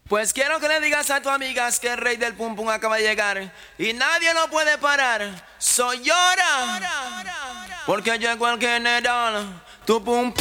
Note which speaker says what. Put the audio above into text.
Speaker 1: Pues quiero que le digas a tu amigas que el rey del pum pum acaba de llegar y nadie lo puede parar. Soy llora, porque llegó el general. Tu pum